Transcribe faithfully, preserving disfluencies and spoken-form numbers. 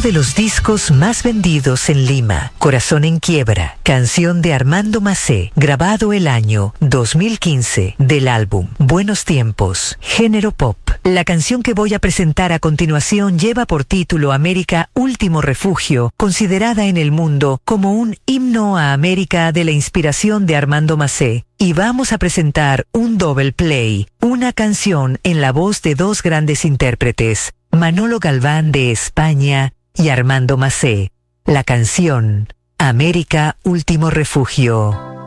de los discos más vendidos en Lima. Corazón en quiebra, canción de Armando Macé, grabado el año dos mil quince, del álbum Buenos Tiempos, género pop. La canción que voy a presentar a continuación lleva por título América Último Refugio, considerada en el mundo como un himno a América de la inspiración de Armando Macé. Y vamos a presentar un double play, una canción en la voz de dos grandes intérpretes, Manolo Galván de España y Armando Macé. La canción América Último Refugio.